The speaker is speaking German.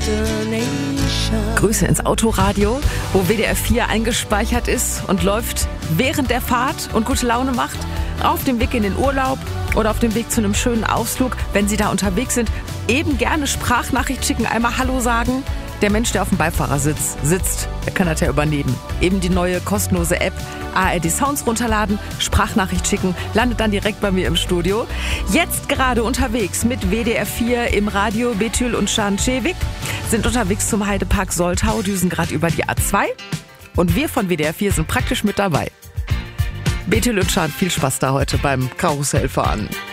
Grüße ins Autoradio, wo WDR 4 eingespeichert ist und läuft während der Fahrt und gute Laune macht. Auf dem Weg in den Urlaub oder auf dem Weg zu einem schönen Ausflug, wenn Sie da unterwegs sind, eben gerne Sprachnachricht schicken, einmal Hallo sagen. Der Mensch, der auf dem Beifahrersitz sitzt, der kann das ja übernehmen. Eben die neue kostenlose App ARD Sounds runterladen, Sprachnachricht schicken, landet dann direkt bei mir im Studio. Jetzt gerade unterwegs mit WDR 4 im Radio. Betül und Schanczewik sind unterwegs zum Heidepark Soltau, düsen gerade über die A2. Und wir von WDR 4 sind praktisch mit dabei. Betül und Schan, viel Spaß da heute beim Karussellfahren.